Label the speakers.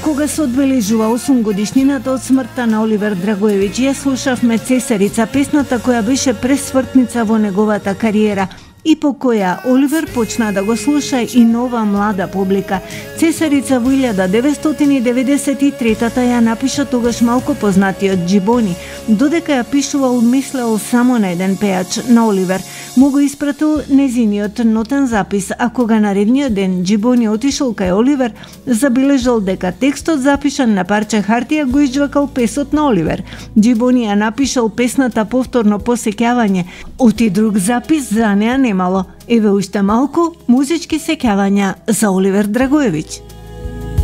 Speaker 1: кога се одбележува 8 годишнината од смртта на Оливер Драгоевиќ, ја слушавме Цесарица, песната која беше пресвртница во неговата кариера и по која Оливер почна да го слуша и нова млада публика. Цесарица во 1993-та ја напиша тогаш малку познатиот Џибони, додека ја пишувал мислел само на еден пејач, на Оливер. Му го испратил незиниот нотен запис, а кога наредниот ден Џибони отишол кај Оливер, забележал дека текстот запишан на парче хартија го изџвакал песот на Оливер. Џибони ја напишал песната повторно по сеќавање, оти друг запис за неа немало. Еве уште малку музички сеќавања за Оливер Драгоевиќ.